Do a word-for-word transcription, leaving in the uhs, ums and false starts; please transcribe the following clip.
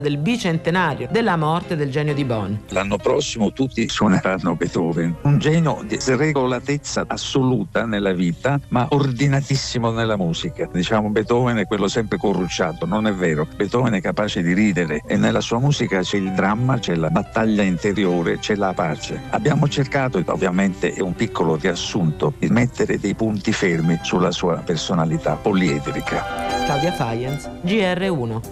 del bicentenario della morte del genio di Bonn. L'anno prossimo tutti suoneranno Beethoven, un genio di regolatezza assoluta nella vita, ma ordinatissimo nella musica. Diciamo Beethoven è quello sempre corrucciato, non è vero. Beethoven è capace di ridere e nella sua musica c'è il dramma, c'è la battaglia interiore, c'è la pace. Abbiamo cercato, ovviamente è un piccolo riassunto, di mettere dei punti fermi sulla sua personalità poliedrica. Claudia Fajens, G R uno.